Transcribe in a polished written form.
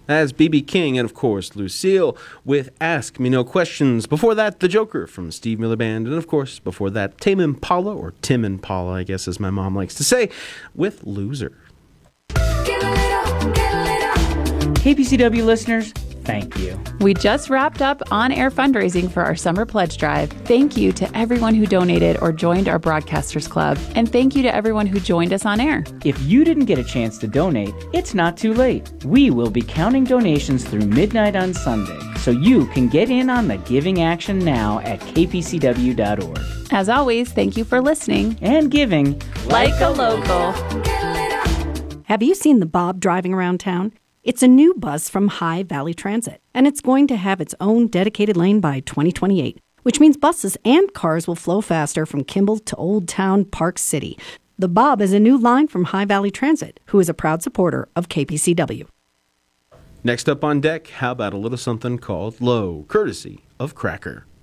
as B.B. King, and of course Lucille with Ask Me No Questions. Before that, The Joker from Steve Miller Band, and of course before that, Tame Impala, or Tim Impala, I guess as my mom likes to say, with Loser. KPCW listeners, thank you. We just wrapped up on-air fundraising for our summer pledge drive. Thank you to everyone who donated or joined our Broadcasters Club. And thank you to everyone who joined us on air. If you didn't get a chance to donate, it's not too late. We will be counting donations through midnight on Sunday, so you can get in on the giving action now at kpcw.org. As always, thank you for listening And giving like a local. Have you seen the Bob driving around town? It's a new bus from High Valley Transit, and it's going to have its own dedicated lane by 2028, which means buses and cars will flow faster from Kimball to Old Town Park City. The Bob is a new line from High Valley Transit, who is a proud supporter of KPCW. Next up on deck, how about a little something called Low, courtesy of Cracker.